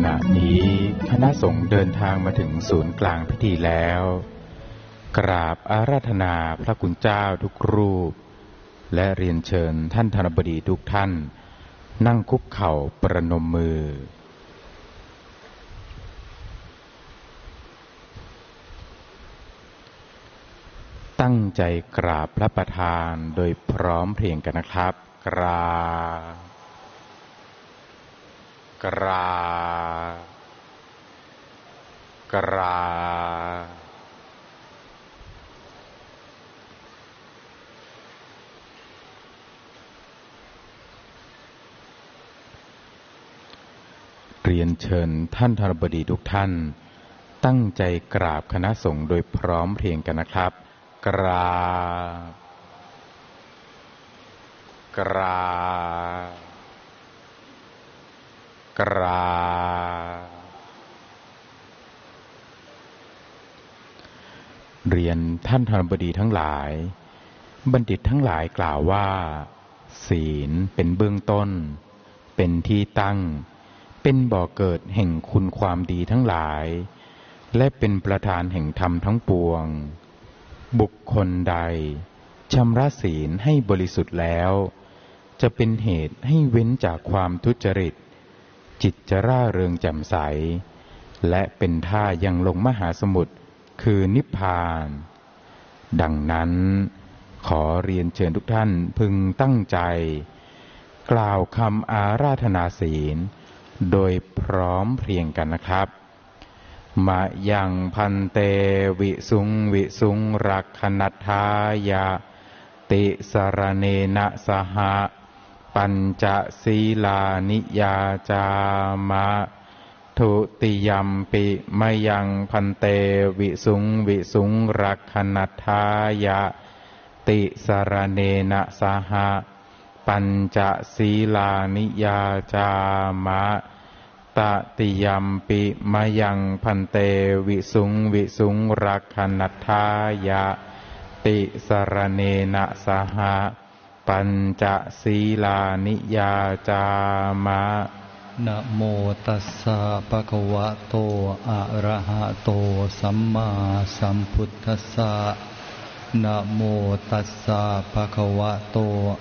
ณะนี้คณะสงฆ์เดินทางมาถึงศูนย์กลางพิธีแล้วกราบอาราธนาพระคุณเจ้าทุกรูปและเรียนเชิญท่านธนบดีทุกท่านนั่งคุกเข่าประนมมือตั้งใจกราบพระประธานโดยพร้อมเพรียงกันนะครับกราเรียนเชิญท่านธนบดีทุกท่านตั้งใจกราบคณะสงฆ์โดยพร้อมเพรียงกันนะครับกราเรียนท่านธนบดีทั้งหลายบัณฑิตทั้งหลายกล่าวว่าศีลเป็นเบื้องต้นเป็นที่ตั้งเป็นบ่อเกิดแห่งคุณความดีทั้งหลายและเป็นประธานแห่งธรรมทั้งปวงบุคคลใดชำระศีลให้บริสุทธิ์แล้วจะเป็นเหตุให้เว้นจากความทุจริตจิตจะร่าเริงแจ่มใสและเป็นท่ายังลงมหาสมุทรคือนิพพานดังนั้นขอเรียนเชิญทุกท่านพึงตั้งใจกล่าวคำอาราธนาศีลโดยพร้อมเพรียงกันนะครับมะยังพันเตวิสุงรักขณัฏฐายะติสรเนนะสหะปัญจศีลานิยาจามะทุติยัมปิมะยังพันเตวิสุงรักขณัฏฐายะติสรเนนะสหะปัญจศีลานิยาจามะตติยัมปิมะยังพันเตวิสุงรักขณัฏฐายะติสรเนนะสหะปัญจศีลานิยาจามะนะโมตัสสะภะคะวะโตอะระหะโตสัมมาสัมพุทธัสสะนะโมตัสสะภะคะวะโต